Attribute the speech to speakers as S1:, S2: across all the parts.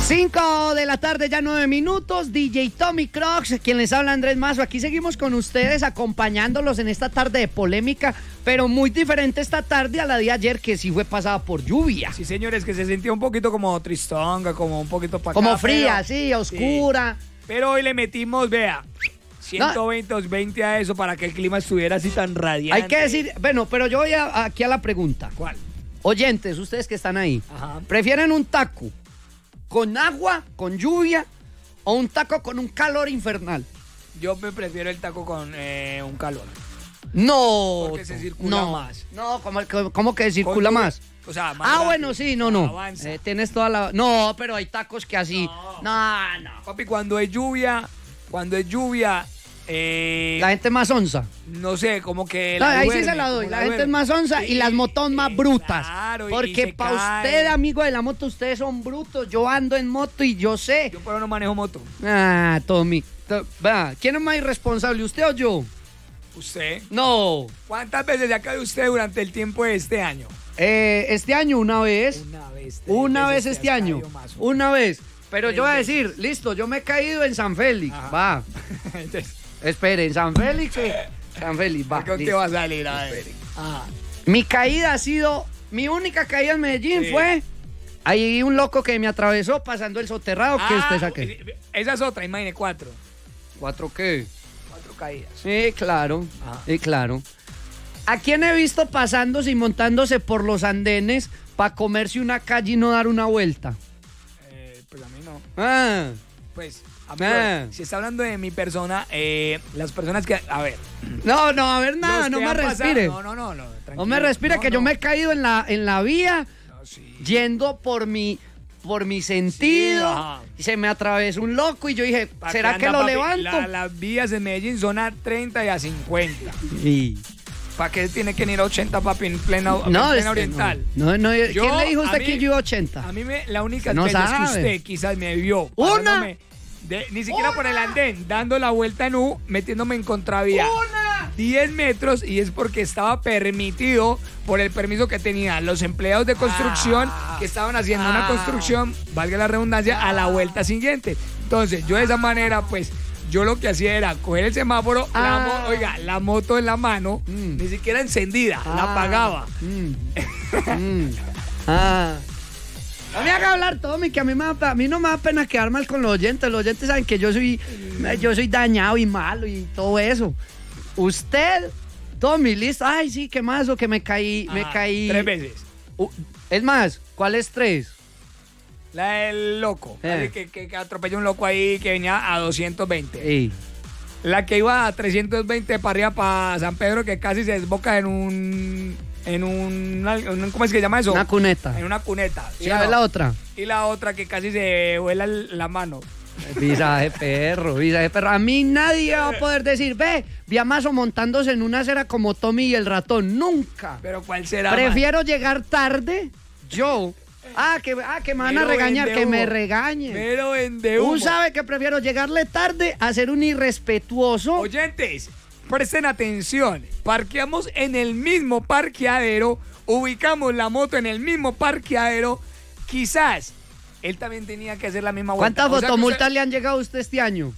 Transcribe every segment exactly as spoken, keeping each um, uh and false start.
S1: cinco de la tarde, ya nueve minutos. D J Tommy Crocs, quien les habla, Andrés Mazo. Aquí seguimos con ustedes, acompañándolos en esta tarde de polémica, pero muy diferente esta tarde a la de ayer, que sí fue pasada por lluvia.
S2: Sí, señores, que se sentía un poquito como tristonga, como un poquito para acá.
S1: Como fría,
S2: pero,
S1: sí, oscura.
S2: Sí. Pero hoy le metimos, vea, ciento veinte, veinte a eso para que el clima estuviera así tan radiante.
S1: Hay que decir, bueno, pero yo voy a, aquí a la pregunta.
S2: ¿Cuál?
S1: Oyentes, ustedes que están ahí,
S2: Ajá.
S1: ¿prefieren un taco con agua, con lluvia, o un taco con un calor infernal?
S2: Yo me prefiero el taco con eh, un calor.
S1: No.
S2: Porque se circula
S1: no,
S2: más.
S1: No, ¿cómo, cómo que circula
S2: Con,
S1: más?
S2: O sea, más
S1: Ah,
S2: rápido.
S1: bueno, sí, no, no.
S2: Avanza.
S1: Eh, tienes toda la... No, pero hay tacos que así...
S2: No.
S1: No, no.
S2: Papi, cuando es lluvia, cuando es lluvia, eh,
S1: La gente es más onza.
S2: no sé, como que
S1: No,
S2: la
S1: ahí
S2: duerme,
S1: sí se la doy.
S2: como
S1: La, gente
S2: duerme.
S1: es más onza y
S2: Sí,
S1: las motos más brutas.
S2: Claro, y- y
S1: Porque
S2: se
S1: para
S2: cae.
S1: usted, amigo de la moto, ustedes son brutos. Yo ando en moto y yo sé.
S2: Yo por ahora no manejo moto.
S1: Ah, Tommy. To- Va, ¿quién es más irresponsable, usted o yo?
S2: ¿Usted?
S1: No.
S2: ¿Cuántas veces se ha caído usted durante el tiempo de este año?
S1: Eh, este año una vez.
S2: Una vez.
S1: Una vez
S2: te
S1: este
S2: has
S1: año.
S2: caído más.
S1: Una vez. Pero
S2: Tres
S1: yo voy a
S2: veces.
S1: decir, listo, yo me he caído en San Félix.
S2: Ajá.
S1: Va.
S2: Entonces,
S1: Espere, en San Félix. eh, San Félix, va.
S2: ¿por qué
S1: listo.
S2: va a salir? A ver. Ajá.
S1: Mi caída ha sido. Mi única caída en Medellín
S2: Sí.
S1: fue. Hay un loco que me atravesó pasando el soterrado que
S2: Ah,
S1: usted saque.
S2: esa es otra, imagine, cuatro.
S1: ¿Cuatro qué?
S2: Cuatro caídas.
S1: Sí, claro.
S2: Ajá.
S1: Sí, claro. ¿A quién he visto pasándose y montándose por los andenes para comerse una calle y no dar una vuelta?
S2: Eh, pues a mí no.
S1: Ah.
S2: Pues, amigo,
S1: Ah.
S2: si está hablando de mi persona, eh, las personas que. A ver.
S1: No, no, a ver nada,
S2: los
S1: no
S2: que
S1: me
S2: han pasado-
S1: respire.
S2: No, no, no. No,
S1: No
S2: tranquilo.
S1: me respire,
S2: No,
S1: que yo
S2: no.
S1: me he caído en la, en la vía
S2: No, sí.
S1: yendo por mi, por mi sentido.
S2: Sí, ajá.
S1: Y se me atravesó un loco y yo dije,
S2: ¿Pa'
S1: ¿será
S2: qué
S1: que
S2: anda,
S1: lo
S2: papi?
S1: levanto?
S2: La- las vías en Medellín son a treinta y a cincuenta.
S1: Y-
S2: ¿Para qué tiene que ir a ochenta, papi, en plena, en
S1: No,
S2: plena
S1: es que
S2: oriental?
S1: no, no, no,
S2: Yo,
S1: ¿quién le dijo a usted
S2: a mí-
S1: que yo iba a ochenta?
S2: A mí me, la única
S1: No
S2: vez que
S1: sabe.
S2: usted quizás me vio
S1: ¿Una?
S2: pasándome de- ni siquiera por el andén, dando la vuelta en U, metiéndome en contravía.
S1: ¡Una!
S2: diez metros, y es porque estaba permitido por el permiso que tenían los empleados de construcción
S1: Ah.
S2: que estaban haciendo
S1: Ah.
S2: una construcción, valga la redundancia, a la vuelta siguiente. Entonces, yo de esa manera, pues, yo lo que hacía era coger el semáforo, la
S1: Ah.
S2: mo- oiga, la moto en la mano,
S1: Mm.
S2: ni siquiera encendida, la
S1: Ah.
S2: apagaba.
S1: Mm. Mm. Ah. No me haga hablar, Tommy, que a mí, me da- a mí no me da pena quedar mal con los oyentes. Los oyentes saben que yo soy, yo soy dañado y malo y todo eso. Usted, Tommy, listo. Ay, sí, qué más, o que me caí, me
S2: Ajá,
S1: caí.
S2: Tres veces.
S1: Uh, es más, ¿cuál es tres?
S2: La del loco,
S1: Eh.
S2: así que, que, que atropelló un loco ahí que venía a doscientos veinte.
S1: Ey.
S2: La que iba a trescientos veinte para arriba para San Pedro, que casi se desboca en un. En un. en un- ¿Cómo es que se llama eso?
S1: Una cuneta.
S2: En una cuneta. ¿sí
S1: ¿Y
S2: o
S1: a ver
S2: no?
S1: la otra?
S2: Y la otra que casi se vuela la mano.
S1: Visaje perro, visaje perro. A mí nadie va a poder decir, ve, vi a Mazo montándose en una acera como Tommy y el ratón. Nunca.
S2: Pero ¿cuál será?
S1: Prefiero llegar tarde, yo. Ah, que, ah, que me van a
S2: Pero
S1: regañar,
S2: vende
S1: que me
S2: humo.
S1: regañen.
S2: Pero vende humo.
S1: Uno sabe que prefiero llegarle tarde a ser un irrespetuoso.
S2: Oyentes, presten atención. Parqueamos en el mismo parqueadero, ubicamos la moto en el mismo parqueadero. Quizás él también tenía que hacer la misma vuelta.
S1: ¿Cuántas
S2: O sea que
S1: fotomultas
S2: usted-
S1: le han llegado a usted este año?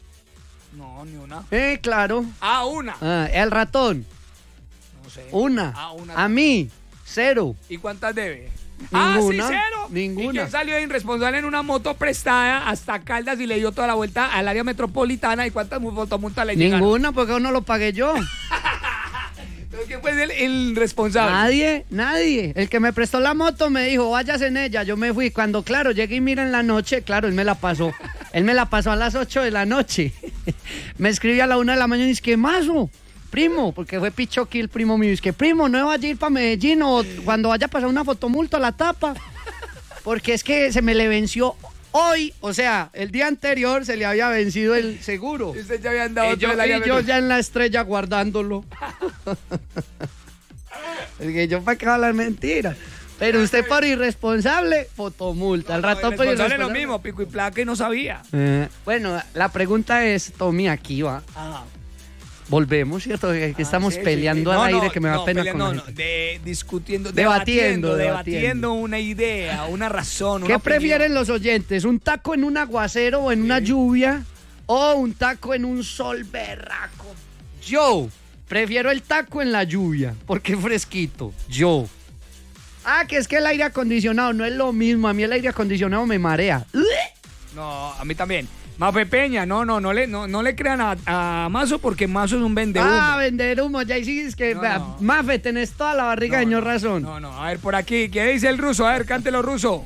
S2: No, ni una.
S1: Eh, claro.
S2: Ah, una.
S1: Ah, el ratón,
S2: No sé.
S1: una.
S2: Ah, una.
S1: A mí, cero.
S2: ¿Y cuántas debe?
S1: Ninguna,
S2: Ah, sí, cero.
S1: ninguna.
S2: ¿Y quién salió de irresponsable en una moto prestada hasta Caldas y le dio toda la vuelta al área metropolitana? ¿Y cuántas mu- fotomultas le llegaron?
S1: Ninguna, porque no lo pagué yo.
S2: Entonces, ¿quién fue el, el responsable?
S1: Nadie, nadie. El que me prestó la moto me dijo, vayas en ella. Yo me fui. Cuando, claro, llegué y mira en la noche, claro, él me la pasó. Él me la pasó a las ocho de la noche. Me escribí a la una de la mañana y dice, ¿qué mazo? Primo, porque fue Pichoqui el primo mío. Es que, primo, no vaya a ir para Medellín o cuando vaya a pasar una fotomulta a la tapa. Porque es que se me le venció hoy, o sea, el día anterior se le había vencido el seguro.
S2: Y usted ya había andado
S1: Y yo,
S2: todo el área
S1: y yo
S2: metro-
S1: ya en la estrella guardándolo. Es que yo para qué va a hablar mentiras. Pero usted por irresponsable, fotomulta. Al
S2: No,
S1: rato
S2: el
S1: por
S2: responsable
S1: irresponsable.
S2: lo mismo, pico y placa y no sabía.
S1: Eh, bueno, la pregunta es, Tommy, aquí va.
S2: Ajá.
S1: Volvemos, ¿cierto? Que
S2: Ah,
S1: estamos
S2: sí, sí,
S1: peleando
S2: sí. No,
S1: al aire
S2: no,
S1: que me da
S2: no,
S1: pena
S2: pelea-
S1: con
S2: no,
S1: la
S2: no,
S1: gente.
S2: de, discutiendo,
S1: Debatiendo,
S2: debatiendo,
S1: debatiendo.
S2: debatiendo una idea, una razón.
S1: ¿Qué
S2: una
S1: prefieren
S2: opinión.
S1: los oyentes? ¿Un taco en un aguacero o en una lluvia? ¿O un taco en un sol berraco? Yo prefiero el taco en la lluvia, porque es fresquito. Yo. Ah, que es que el aire acondicionado no es lo mismo. A mí el aire acondicionado me marea.
S2: No, a mí también. Mafe Peña, no, no, no le, no, no le crean a, a Mazo porque Mazo es un vendehumo.
S1: Ah, vender humo. Ya sí es que,
S2: No,
S1: vea,
S2: no.
S1: Mafe, tenés toda la barriga,
S2: No,
S1: señor
S2: no,
S1: Razón.
S2: No, no, a ver, por aquí, ¿qué dice el ruso? A ver, cántelo ruso.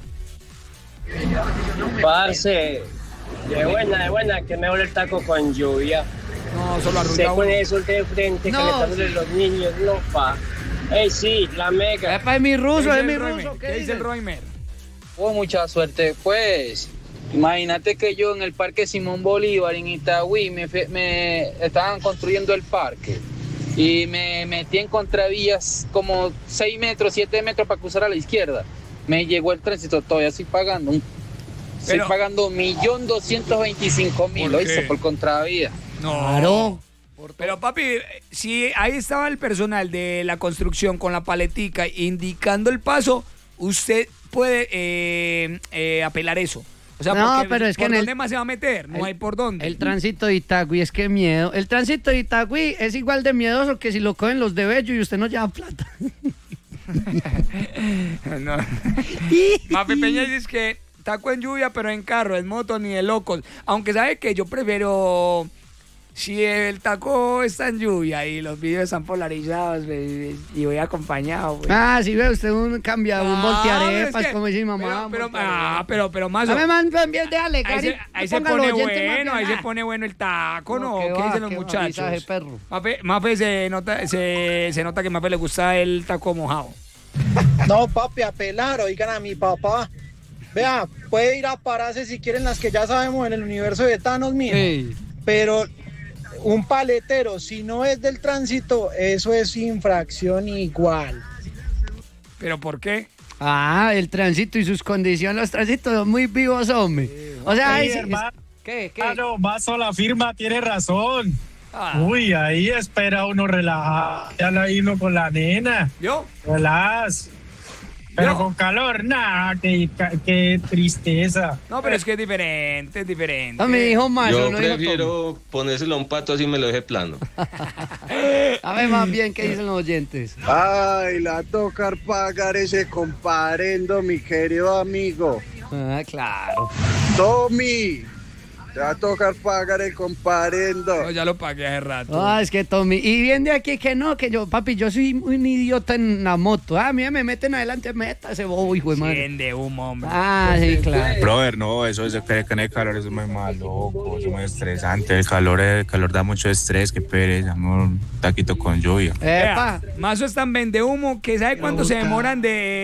S3: Parce, de buena, de buena, que mejor el taco con lluvia.
S2: No, solo
S3: Se
S2: arrulla
S3: pone
S2: uno.
S3: eso de frente,
S1: No.
S3: calentándole los niños, no pa. Ey, sí, la mega.
S1: Epa, es mi
S2: ¿Qué
S1: ruso,
S2: dice
S1: es mi
S2: el Roimer?
S1: ruso.
S2: ¿Qué
S1: ¿Qué
S2: dice el
S1: dice?
S2: Roimer?
S4: Oh, mucha suerte, pues. Imagínate que yo en el Parque Simón Bolívar, en Itagüí, me, fe- me estaban construyendo el parque y me metí en contravías como seis metros, siete metros para cruzar a la izquierda. Me llegó el tránsito, todavía estoy pagando. un- Estoy
S2: Pero-
S4: pagando un millón doscientos veinticinco mil,
S2: ¿Por
S4: lo hice
S2: qué?
S4: por contravía.
S2: No.
S1: Claro.
S2: Pero papi, si ahí estaba el personal de la construcción con la paletica indicando el paso, usted puede eh, eh, apelar eso. O sea,
S1: No,
S2: porque
S1: pero es que
S2: ¿por
S1: en el-
S2: dónde más se va a meter? No
S1: el-
S2: hay por dónde.
S1: El tránsito de Itagüí es que miedo. El tránsito de Itagüí es igual de miedoso que si lo cogen los de Bello y usted no lleva plata.
S2: No. Mafe Peña dice que taco en lluvia, pero en carro, en moto, ni de locos. Aunque sabe que yo prefiero... Si el taco está en lluvia y los vídeos están polarizados ve, y voy acompañado, güey.
S1: Ah, sí ve usted un cambia, un
S2: Ah,
S1: voltearepas,
S2: pero es que-
S1: como dice mi mamá.
S2: Pero, pero, ah, pero, pero más
S1: A ver, man, también déjale,
S2: ahí
S1: Cari,
S2: se, ahí se
S1: póngalo
S2: pone
S1: oyente más
S2: bueno, ahí
S1: bien.
S2: se pone bueno el taco,
S1: No,
S2: ¿no?
S1: qué
S2: ¿Qué
S1: va,
S2: dicen los
S1: qué
S2: muchachos?
S1: mensaje, perro.
S2: Mafe, Mafe se nota, se, se nota que a Mafe le gusta el taco mojado.
S5: No, papi, a pelar, oigan a mi papá. Vea, puede ir a pararse si quieren las que ya sabemos en el universo de Thanos, mira.
S1: Ey.
S5: Pero un paletero, si no es del tránsito, eso es infracción igual.
S2: ¿Pero por qué?
S1: Ah, el tránsito y sus condiciones, los tránsitos son muy vivos, hombre. O sea, ahí
S6: Sí,
S1: sí-
S6: hermano.
S1: ¿qué, qué?
S6: Claro, Mazo la firma, tiene razón.
S2: Ah,
S6: Uy, ahí espera uno relajado. Ya la uno con la nena.
S2: ¿yo?
S6: Relax. Pero
S2: Yo.
S6: con calor, nada, qué, qué tristeza.
S2: No, pero es que es diferente, es diferente.
S1: No, me dijo más,
S7: Yo
S1: no dijo
S7: prefiero ponérselo a un pato así me lo deje plano.
S1: Tommy. A ver más bien qué dicen los oyentes.
S8: Ay, la tocar pagar ese comparendo, mi querido amigo.
S1: Ah, claro.
S8: Tommy, te va a tocar pagar el comparendo.
S2: No, ya lo pagué hace rato.
S1: Ah, es que Tommy. Y viene de aquí que no, que yo, papi, yo soy un idiota en la moto. Ah, mira, me meten adelante, meta ese bobo, hijo de madre.
S2: Cien de humo, hombre.
S1: Ah, sí, claro.
S9: Brother, no, eso es que en el calor eso es muy maluco, eso es muy estresante. El calor, el calor da mucho estrés, que pereza, amor, un taquito con lluvia.
S1: Epa.
S2: Vea, Mazo es tan vende humo que ¿sabe cuánto se demoran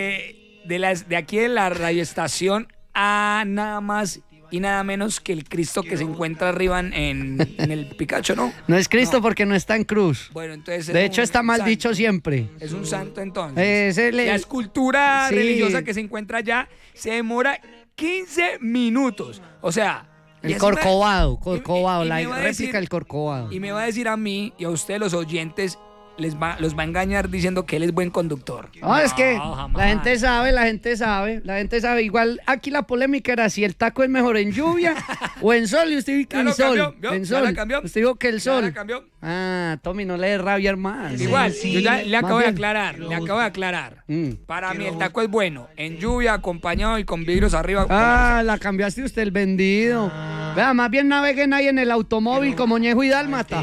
S2: de, de, las, de aquí de la radioestación a nada más y nada menos que el Cristo que se encuentra arriba en, en, en el Picacho, ¿no?
S1: No es Cristo porque no está en cruz.
S2: Bueno, entonces... es
S1: De
S2: un
S1: hecho, está mal
S2: santo.
S1: dicho siempre.
S2: Es un santo entonces.
S1: Ese le-
S2: La escultura
S1: Sí.
S2: religiosa que se encuentra allá se demora quince minutos. O sea... y
S1: El
S2: así
S1: corcovado,
S2: me-
S1: corcovado,
S2: y- y
S1: la
S2: me va a
S1: réplica
S2: decir-
S1: del corcovado.
S2: Y me va a decir a mí y a ustedes los oyentes, les va, los va a engañar diciendo que él es buen conductor.
S1: No, es que
S2: jamás.
S1: la gente sabe, la gente sabe, la gente sabe. Igual aquí la polémica era si el taco es mejor en lluvia o en sol. Y usted dijo que
S2: Ya
S1: en
S2: lo
S1: sol.
S2: cambió, ¿vio?
S1: En
S2: Ya
S1: sol.
S2: la cambió.
S1: Usted dijo que el
S2: Ya la
S1: sol.
S2: cambió.
S1: Ah, Tommy, no le dé rabia más.
S2: Igual, yo ya le
S1: Más
S2: acabo de
S1: bien.
S2: aclarar, le acabo de aclarar.
S1: Mm.
S2: Para mí el taco es bueno, en lluvia, acompañado y con vidrios arriba.
S1: Ah, la cambiaste usted el vendido. Vea, más bien naveguen ahí en el automóvil como Ñejo y Dálmata.